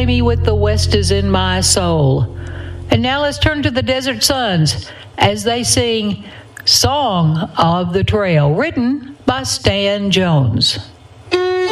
me with the West is in my soul. And now let's turn to the Desert Sons as they sing Song of the Trail, written by Stan Jones.